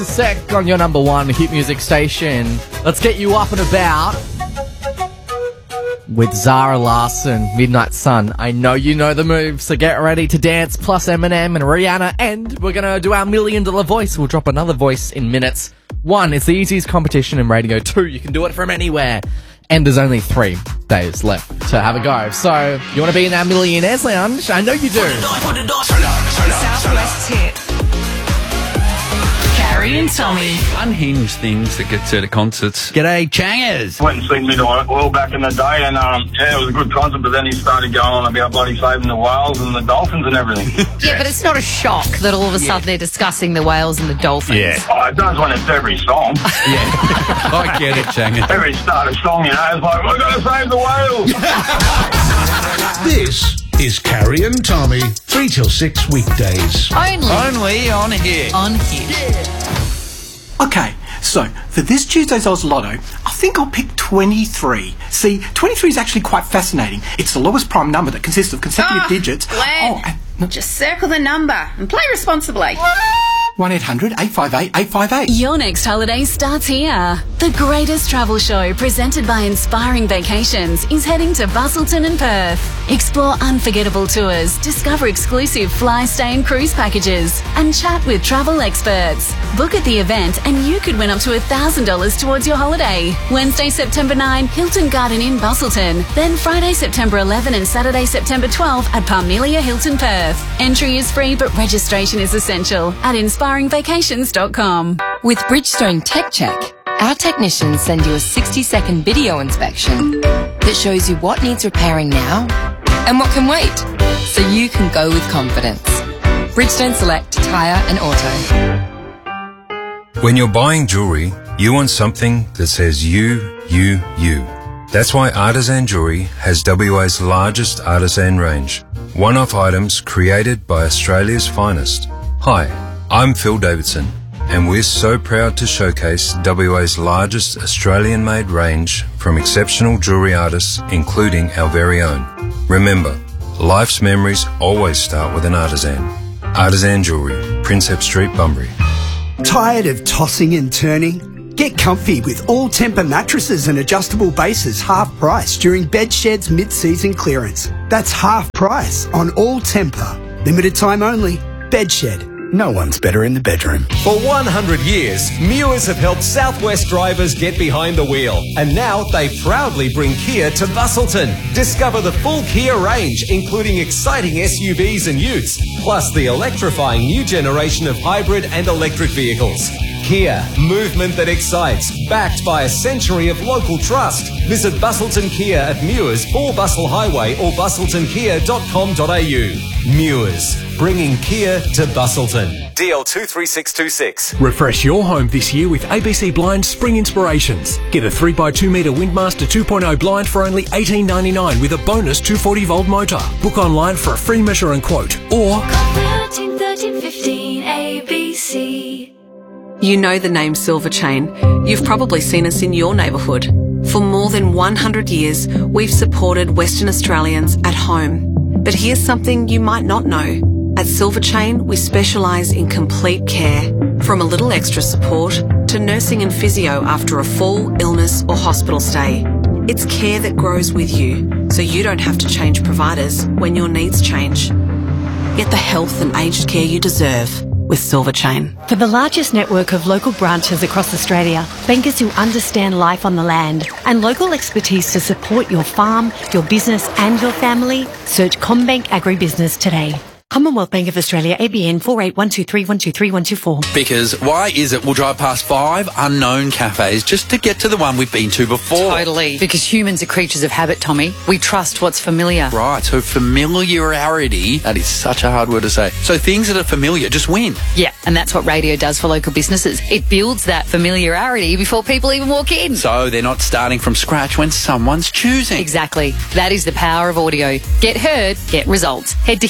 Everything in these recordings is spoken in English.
Sec on your number one hit music station. Let's get you up and about with Zara Larsson, Midnight Sun. I know you know the moves, so get ready to dance, plus Eminem and Rihanna, and we're going to do our $1 million voice. We'll drop another voice in minutes. 1, it's the easiest competition in radio. 2, you can do it from anywhere. And there's only 3 days left to have a go. So, you want to be in our Millionaires Lounge? I know you do. Southwest hit. Carrie and Tommy. Unhinged things that get to the concerts. G'day, Changers. Went and seen Midnight Oil back in the day, and it was a good concert, but then he started going on about bloody saving the whales and the dolphins and everything. Yeah, but it's not a shock that all of a sudden they're discussing the whales and the dolphins. Yeah. Oh, it does when it's every song. Yeah. I get it, Changers. Every start of song, you know, it's like, we're going to save the whales. This is Carrie and Tommy, 3 till 6 weekdays. Only on here. On here. Okay, so for this Tuesday's Oz Lotto, I think I'll pick 23. See, 23 is actually quite fascinating. It's the lowest prime number that consists of consecutive digits. Glenn, just circle the number and play responsibly. 1-800-858-858. Your next holiday starts here. The greatest travel show presented by Inspiring Vacations is heading to Busselton and Perth. Explore unforgettable tours, discover exclusive fly, stay and cruise packages, and chat with travel experts. Book at the event and you could win up to $1,000 towards your holiday. Wednesday, September 9, Hilton Garden Inn, Busselton. Then Friday, September 11 and Saturday, September 12 at Parmelia Hilton, Perth. Entry is free but registration is essential at inspiringvacations.com. With Bridgestone Tech Check, our technicians send you a 60-second video inspection that shows you what needs repairing now and what can wait, so you can go with confidence. Bridgestone Select Tyre and Auto. When you're buying jewellery, you want something that says you. That's why Artisan Jewellery has WA's largest artisan range. One-off items created by Australia's finest. Hi, I'm Phil Davidson, and we're so proud to showcase WA's largest Australian-made range from exceptional jewellery artists, including our very own. Remember, life's memories always start with an artisan. Artisan Jewellery, Princep Street, Bunbury. Tired of tossing and turning? Get comfy with All Tempur mattresses and adjustable bases half price during Bedshed's mid-season clearance. That's half price on All Tempur. Limited time only. Bedshed. No one's better in the bedroom. For 100 years, Mewers have helped Southwest drivers get behind the wheel. And now they proudly bring Kia to Busselton. Discover the full Kia range, including exciting SUVs and utes, plus the electrifying new generation of hybrid and electric vehicles. Kia, movement that excites, backed by a century of local trust. Visit Busselton Kia at Mewers, 4 Bustle Highway or busseltonkia.com.au. Mewers, bringing Kia to Busselton. DL 23626. Refresh your home this year with ABC Blind Spring Inspirations. Get a 3x2 metre Windmaster 2.0 blind for only $18.99 with a bonus 240-volt motor. Book online for a free measure and quote, or 13 13 15 ABC. You know the name Silver Chain. You've probably seen us in your neighbourhood. For more than 100 years, we've supported Western Australians at home. But here's something you might not know. At Silver Chain, we specialise in complete care. From a little extra support to nursing and physio after a fall, illness or hospital stay. It's care that grows with you, so you don't have to change providers when your needs change. Get the health and aged care you deserve with Silver Chain. For the largest network of local branches across Australia, bankers who understand life on the land and local expertise to support your farm, your business and your family, search CommBank Agribusiness today. Commonwealth Bank of Australia, ABN 481231231224. Because why is it we'll drive past 5 unknown cafes just to get to the one we've been to before? Totally. Because humans are creatures of habit, Tommy. We trust what's familiar. Right, so familiarity, that is such a hard word to say. So things that are familiar just win. Yeah, and that's what radio does for local businesses. It builds that familiarity before people even walk in. So they're not starting from scratch when someone's choosing. Exactly. That is the power of audio. Get heard, get results. Head to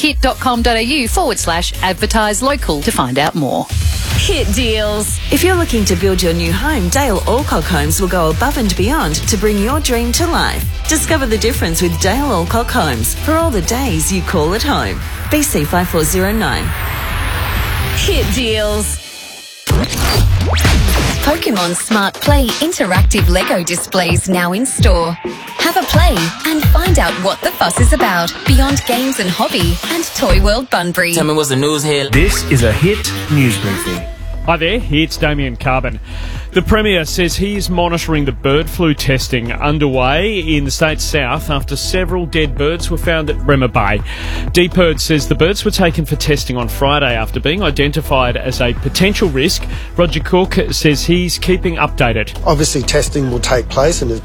hit.com.au/advertise local to find out more. Hit deals. If you're looking to build your new home, Dale Alcock Homes will go above and beyond to bring your dream to life. Discover the difference with Dale Alcock Homes for all the days you call it home. BC 5409. Hit deals. Pokemon Smart Play interactive Lego displays now in store. Have a play and find out what the fuss is about beyond games and hobby and Toy World Bunbury. Tell me what's the news here. This is a Hit News Briefing. Hi there, it's Damien Carbon. The Premier says he is monitoring the bird flu testing underway in the state's south after several dead birds were found at Bremer Bay. DPIRD says the birds were taken for testing on Friday after being identified as a potential risk. Roger Cook says he's keeping updated. Obviously testing will take place and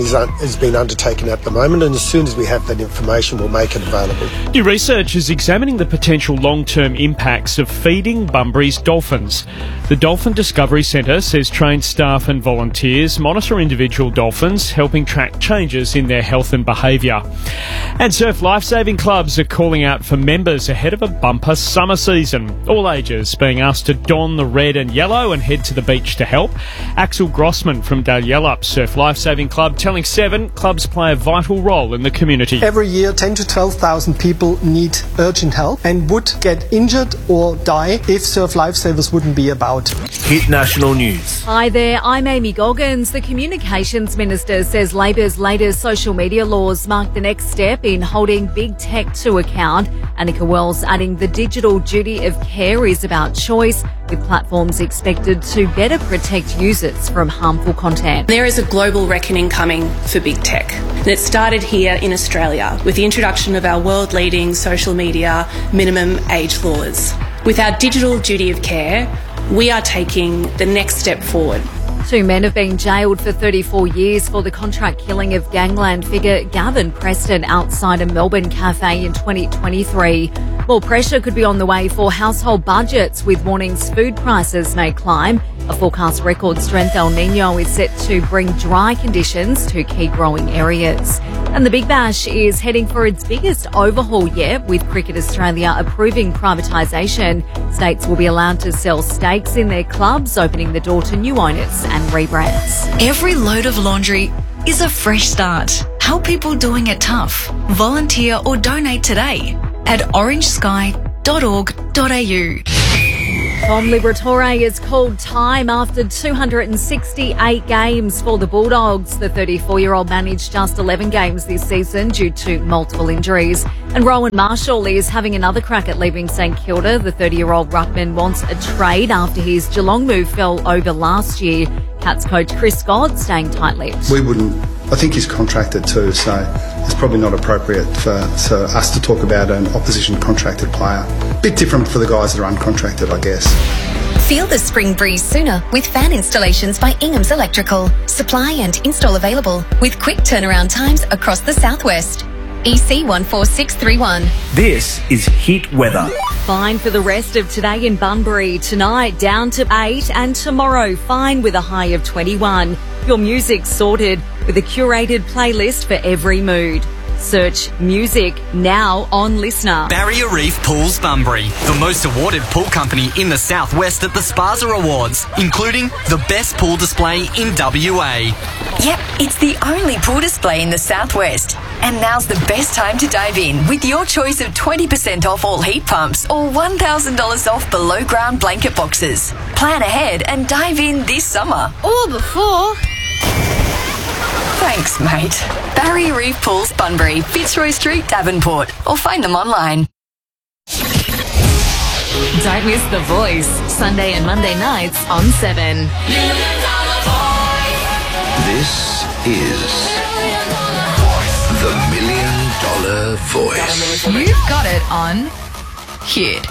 is being undertaken at the moment, and as soon as we have that information we'll make it available. New research is examining the potential long-term impacts of feeding Bunbury's dolphins. The Dolphin Discovery Centre says trained staff and volunteers monitor individual dolphins, helping track changes in their health and behaviour. And surf lifesaving clubs are calling out for members ahead of a bumper summer season. All ages being asked to don the red and yellow and head to the beach to help. Axel Grossman from Dalyellup Surf Lifesaving Club telling Seven clubs play a vital role in the community. Every year 10 to 12,000 people need urgent help and would get injured or die if Surf Lifesavers wouldn't be about. Hit National News. Hi there, I'm Amy Goggins. The Communications Minister says Labor's latest social media laws mark the next step in holding big tech to account. Annika Wells adding the digital duty of care is about choice, with platforms expected to better protect users from harmful content. There is a global reckoning coming for big tech. And it started here in Australia with the introduction of our world-leading social media minimum age laws. With our digital duty of care, we are taking the next step forward. 2 men have been jailed for 34 years for the contract killing of gangland figure Gavin Preston outside a Melbourne cafe in 2023. More pressure could be on the way for household budgets, with warnings food prices may climb. A forecast record strength El Nino is set to bring dry conditions to key growing areas. And the Big Bash is heading for its biggest overhaul yet, with Cricket Australia approving privatisation. States will be allowed to sell stakes in their clubs, opening the door to new owners and rebrands. Every load of laundry is a fresh start. Help people doing it tough. Volunteer or donate today at orangesky.org.au. Tom Liberatore has called time after 268 games for the Bulldogs. The 34-year-old managed just 11 games this season due to multiple injuries. And Rowan Marshall is having another crack at leaving St Kilda. The 30-year-old ruckman wants a trade after his Geelong move fell over last year. Cats coach Chris Scott staying tight-lipped. I think he's contracted too, so it's probably not appropriate for us to talk about an opposition contracted player. Bit different for the guys that are uncontracted, I guess. Feel the spring breeze sooner with fan installations by Ingham's Electrical. Supply and install available with quick turnaround times across the southwest. EC 14631. This is Hit Weather. Fine for the rest of today in Bunbury. Tonight down to 8 and tomorrow fine with a high of 21. Your music's sorted with a curated playlist for every mood. Search music now on Listener. Barrier Reef Pools Bunbury, the most awarded pool company in the southwest at the Spaza Awards, including the best pool display in WA. Yep, it's the only pool display in the southwest. And now's the best time to dive in with your choice of 20% off all heat pumps or $1,000 off below ground blanket boxes. Plan ahead and dive in this summer. Or before. Thanks, mate. Barrier Reef Pools Bunbury, Fitzroy Street, Davenport. Or find them online. Don't miss The Voice, Sunday and Monday nights on 7. This is the $1 Million Voice. You've got it on Hit.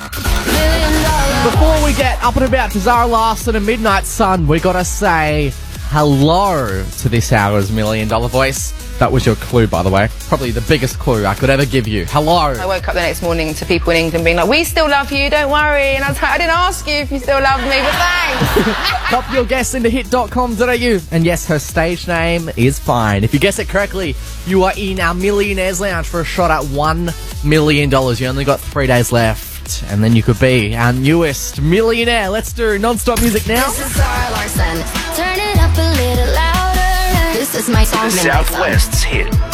Before we get up and about to Zara Larsson and Midnight Sun, we gotta say hello to this hour's $1 Million Voice. That was your clue, by the way. Probably the biggest clue I could ever give you. Hello. I woke up the next morning to people in England being like, we still love you, don't worry. And I was like, I didn't ask you if you still love me, but thanks. Pop your guess into hit.com.au. And yes, her stage name is fine. If you guess it correctly, you are in our Millionaires Lounge for a shot at $1 million. You only got 3 days left. And then you could be our newest millionaire. Let's do non-stop music now. This is Zara Larsson. Turn it up a little louder. This is my song. Southwest's hit